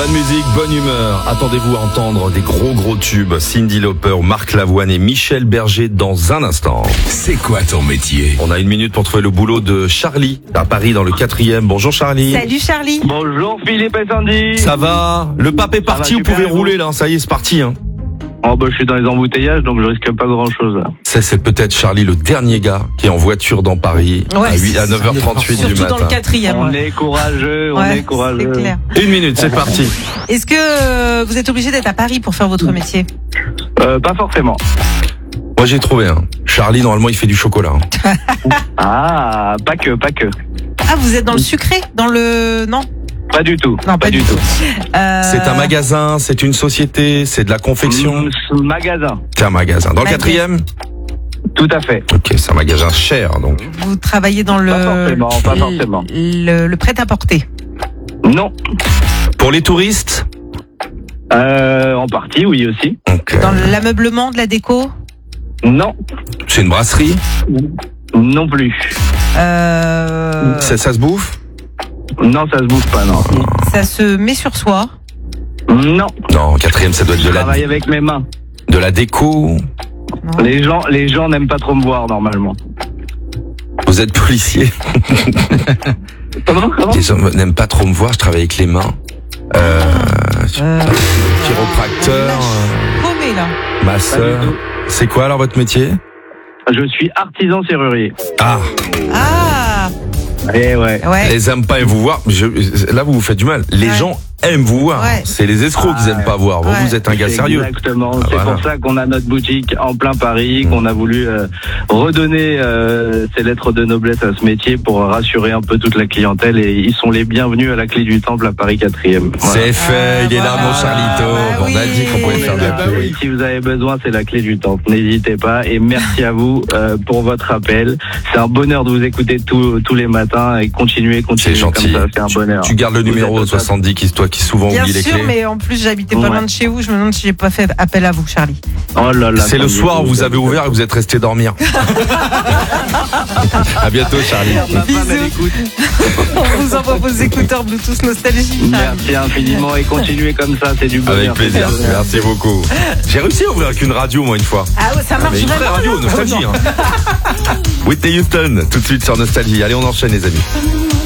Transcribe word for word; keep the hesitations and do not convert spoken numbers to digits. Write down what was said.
Bonne musique, bonne humeur. Attendez-vous à entendre des gros gros tubes. Cyndi Lauper, Marc Lavoine et Michel Berger dans un instant. C'est quoi ton métier? On a une minute pour trouver le boulot de Charlie à Paris dans le quatrième. Bonjour Charlie. Salut Charlie. Bonjour Philippe et Sandy. Ça va? Le pape est parti, va, vous pouvez super, rouler là, ça y est, c'est parti. Hein. Oh bah je suis dans les embouteillages donc je risque pas grand chose. Ça c'est peut-être Charlie le dernier gars qui est en voiture dans Paris Ouais, à, huit, à neuf heures trente-huit du Surtout matin. dans le quatrième. On ouais. est courageux, on Ouais, est courageux. c'est clair. Une minute, c'est parti. Est-ce que euh, vous êtes obligé d'être à Paris pour faire votre métier? Euh, pas forcément. Moi j'ai trouvé un. Charlie normalement il fait du chocolat. Hein. Ah, pas que, pas que. Ah, vous êtes dans le sucré? Dans le... Non Pas du tout. Non, pas, du tout. Euh... C'est un magasin, c'est une société, c'est de la confection. Mm, magasin. C'est un magasin. Dans le Magasin. quatrième? Tout à fait. Ok, c'est un magasin cher donc. Vous travaillez dans le... Pas forcément, pas forcément. Le, le prêt-à-porter. Non. Pour les touristes? Euh, en partie, oui aussi. Ok. Dans l'ameublement, de la déco? Non. C'est une brasserie? Non plus. Euh... Ça, ça se bouffe? Non, ça se bouffe pas, non. Ça se met sur soi? Non. Non, quatrième ça doit être Je de la, travaille avec mes mains. de la déco. Non. Les gens, les gens n'aiment pas trop me voir normalement. Vous êtes policier. Comment, comment? Les gens n'aiment pas trop me voir, je travaille avec les mains. Euh, Euh... chiropracteur, euh, Paumé, là. masseur. Pas du tout. C'est quoi alors votre métier? Je suis artisan serrurier. Ah, Ah Eh ouais. ouais. les aiment pas et vous voir. Je, là vous vous faites du mal. Les Ouais. gens aiment vous voir. Ouais. C'est les escrocs Ah, qu'ils aiment pas voir. Vous, ouais. vous êtes un gars sérieux. Exactement. Ah, c'est voilà. pour ça qu'on a notre boutique en plein Paris, qu'on a voulu euh, redonner euh, ces lettres de noblesse à ce métier pour rassurer un peu toute la clientèle. Et ils sont les bienvenus à la clé du temple à Paris quatrième. C'est fait, Ah, il est là voilà. mon Charlito. Bah On a oui. dit qu'on pouvait faire de la Bah pub. oui, si vous avez besoin, c'est la clé du temple. N'hésitez pas. Et merci à vous euh, pour votre appel. C'est un bonheur de vous écouter tous tous les matins et continuer, continuer C'est gentil. comme ça. C'est un bonheur. Tu gardes le Vous numéro êtes au top. soixante-dix qui toi qui souvent Bien oublie les sûr, clés. mais en plus j'habitais pas Ouais. loin de chez vous. Je me demande si j'ai pas fait appel à vous, Charlie. Oh là là. C'est le comme soir où vous avez êtes- ouvert et vous êtes resté dormir. À bientôt Charlie. Ma femme, elle Bisous. écoute. On vous envoie vos écouteurs Bluetooth Nostalgie. Charlie. Merci infiniment et continuez comme ça, c'est du bonheur. Avec plaisir. C'est du bonheur. Merci beaucoup. J'ai réussi à ouvrir avec une radio moi une fois. Ah ouais, ça marche Mais une vraie vraiment. radio, là. Nostalgie. Hein. Whitney Houston, tout de suite sur Nostalgie. Allez, on enchaîne les amis.